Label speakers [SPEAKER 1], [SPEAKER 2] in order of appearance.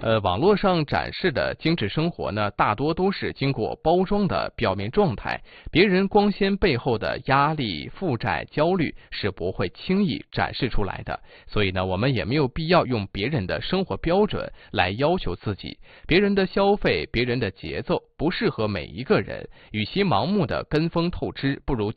[SPEAKER 1] 网络上展示的精致生活呢，大多都是经过包装的表面状态，别人光鲜背后的压力、负债、焦虑是不会轻易展示出来的。所以呢，我们也没有必要用别人的生活标准来要求自己。别人的消费、别人的节奏不适合每一个人，与其盲目的跟风透支，不如